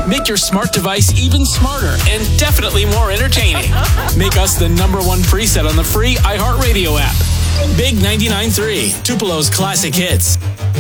Make your smart device even smarter and definitely more entertaining. Make us the #1 preset on the free iHeartRadio app. Big 99.3, Tupelo's classic hits.